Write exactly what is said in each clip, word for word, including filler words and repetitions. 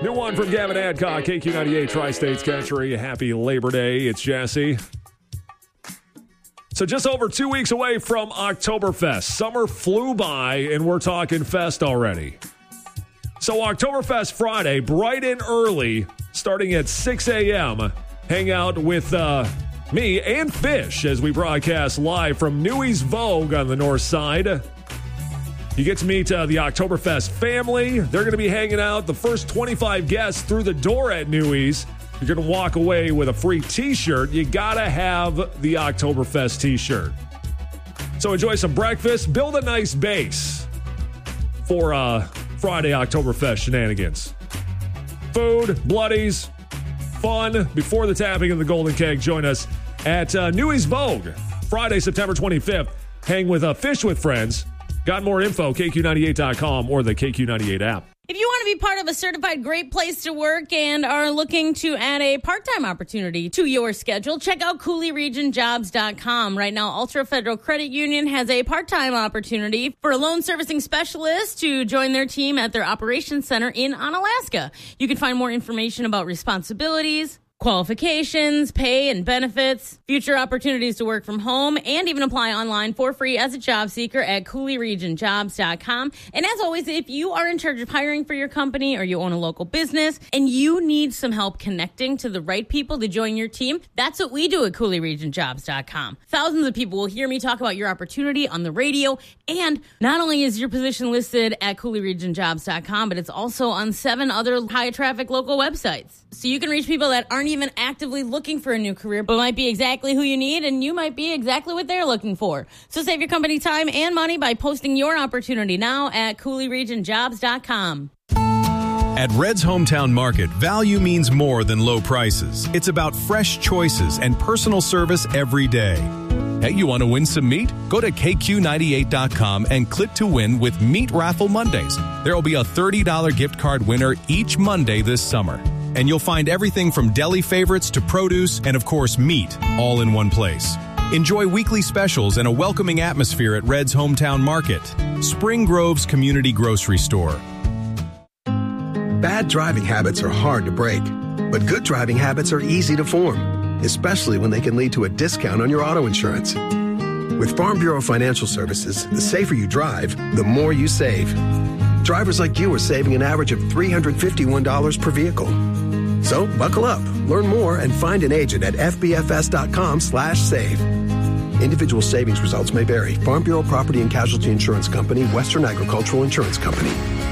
New one from Gavin Adcock, K Q ninety-eight, Tri-States Country. Happy Labor Day. It's Jesse. So just over two weeks away from Oktoberfest. Summer flew by, and we're talking fest already. So Oktoberfest Friday, bright and early, starting at six a.m. Hang out with uh, me and Fish as we broadcast live from Newey's Vogue on the north side. You get to meet uh, the Oktoberfest family. They're going to be hanging out. The first twenty-five guests through the door at Newey's, you're going to walk away with a free t-shirt. You got to have the Oktoberfest t-shirt. So enjoy some breakfast. Build a nice base for uh, Friday Oktoberfest shenanigans. Food, bloodies, fun. Before the tapping of the Golden Keg, join us at uh, Newey's Vogue, Friday, September twenty-fifth. Hang with uh, Fish with Friends. Got more info, K Q ninety-eight dot com or the K Q ninety-eight app. If you want to be part of a certified great place to work and are looking to add a part-time opportunity to your schedule, check out Cooley Region Jobs dot com. Right now, Ultra Federal Credit Union has a part-time opportunity for a loan servicing specialist to join their team at their operations center in Onalaska. You can find more information about responsibilities, qualifications, pay and benefits, future opportunities to work from home, and even apply online for free as a job seeker at Cooley Region Jobs dot com. And as always, if you are in charge of hiring for your company or you own a local business and you need some help connecting to the right people to join your team, that's what we do at Cooley Region Jobs dot com. Thousands of people will hear me talk about your opportunity on the radio, and not only is your position listed at Cooley Region Jobs dot com, but it's also on seven other high-traffic local websites. So you can reach people that aren't even actively looking for a new career, but might be exactly who you need, and you might be exactly what they're looking for. So save your company time and money by posting your opportunity now at Cooley Region Jobs dot com. At Red's Hometown Market, value means more than low prices. It's about fresh choices and personal service every day. Hey, you want to win some meat? Go to K Q ninety-eight dot com and click to win with Meat Raffle Mondays. There will be a thirty dollars gift card winner each Monday this summer. And you'll find everything from deli favorites to produce and, of course, meat, all in one place. Enjoy weekly specials and a welcoming atmosphere at Red's Hometown Market, Spring Grove's community grocery store. Bad driving habits are hard to break, but good driving habits are easy to form, especially when they can lead to a discount on your auto insurance. With Farm Bureau Financial Services, the safer you drive, the more you save. Drivers like you are saving an average of three hundred fifty-one dollars per vehicle. So buckle up, learn more, and find an agent at F B F S dot com slash save. Individual savings results may vary. Farm Bureau Property and Casualty Insurance Company, Western Agricultural Insurance Company.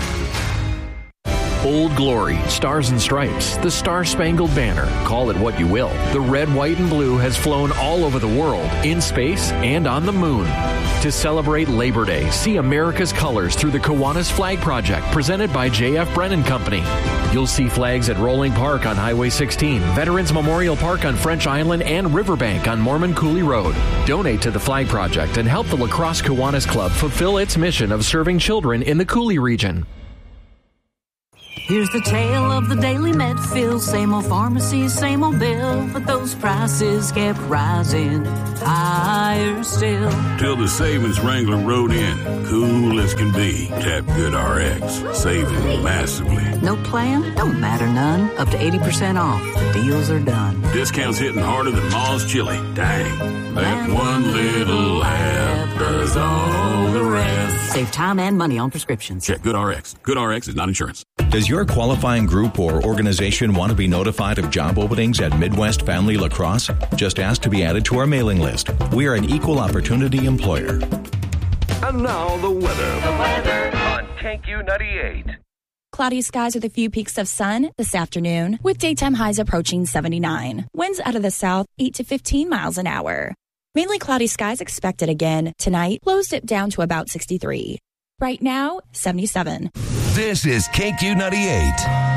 Old Glory, Stars and Stripes, the Star-Spangled Banner, call it what you will. The red, white, and blue has flown all over the world, in space, and on the moon. To celebrate Labor Day, see America's colors through the Kiwanis Flag Project, presented by J F Brennan Company. You'll see flags at Rolling Park on Highway sixteen, Veterans Memorial Park on French Island, and Riverbank on Mormon Coulee Road. Donate to the Flag Project and help the La Crosse Kiwanis Club fulfill its mission of serving children in the Coulee region. Here's the tale of the Daily Medfield. Same old pharmacy, same old bill, but those prices kept rising higher still. Till the savings wrangler rode in, cool as can be. Tap GoodRx, saving massively. No plan? Don't matter none. Up to eighty percent off. The deals are done. Discounts hitting harder than Ma's chili. Dang. That one little laugh does all the rest. Save time and money on prescriptions. Check GoodRx. GoodRx is not insurance. Does your qualifying group or organization want to be notified of job openings at Midwest Family Lacrosse? Just ask to be added to our mailing list. We are an equal opportunity employer. And now the weather. The weather on K Q ninety-eight. Cloudy skies with a few peaks of sun this afternoon, with daytime highs approaching seventy-nine. Winds out of the south, eight to fifteen miles an hour. Mainly cloudy skies expected again tonight. Lows dip down to about sixty-three. Right now, seventy-seven. This is K Q ninety-eight.